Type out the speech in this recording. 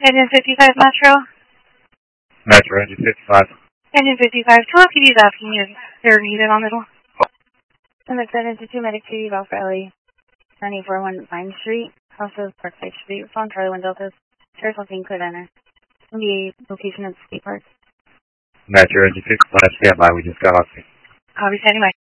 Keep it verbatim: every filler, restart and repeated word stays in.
Engine fifty-five Metro. Metro, engine fifty-five. Engine fifty-five, two L P D's asking you if they're needed on middle. M X N into two Medic two, Alpha Ellie, ninety-four one Vine Street, houses Parkside Street, phone Charlie one Deltas, Sheriff Looking Clear Diner. The location of the skate park. Metro, engine fifty-five, stand by, we just got off. Copy, standing by.